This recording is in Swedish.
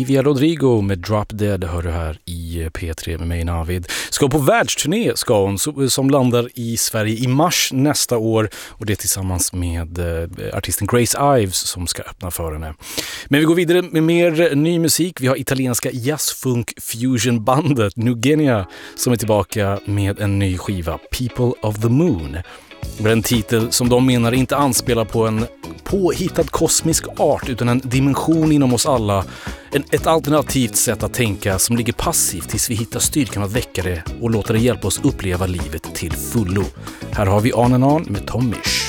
Olivia Rodrigo med Drop Dead hör du här i P3 med mig Navid. Ska på världsturné ska hon som landar i Sverige i mars nästa år och det tillsammans med artisten Grace Ives som ska öppna för henne. Men vi går vidare med mer ny musik. Vi har italienska jazzfunk-fusion-bandet New Guinea som är tillbaka med en ny skiva, People of the Moon. Med en titel som de menar inte anspelar på en påhittad kosmisk art utan en dimension inom oss alla. Ett alternativt sätt att tänka som ligger passivt tills vi hittar styrkan att väcka det och låta det hjälpa oss uppleva livet till fullo. Här har vi On and On med Tom Misch.